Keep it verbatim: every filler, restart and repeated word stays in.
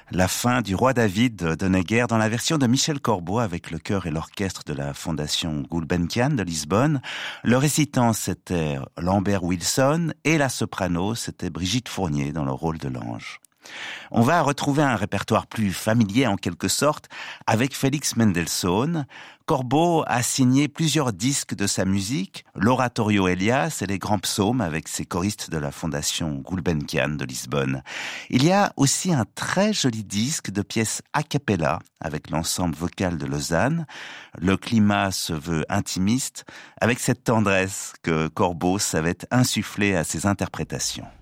La fin du roi David de Neguerre dans la version de Michel Corbeau avec le chœur et l'orchestre de la Fondation Gulbenkian de Lisbonne. Le récitant, c'était Lambert Wilson et la soprano, c'était Brigitte Fournier dans le rôle de l'ange. On va retrouver un répertoire plus familier en quelque sorte avec Félix Mendelssohn. Corbeau a signé plusieurs disques de sa musique, l'Oratorio Elias et les grands psaumes avec ses choristes de la Fondation Gulbenkian de Lisbonne. Il y a aussi un très joli disque de pièces a cappella avec l'ensemble vocal de Lausanne. Le climat se veut intimiste avec cette tendresse que Corbeau savait insuffler à ses interprétations.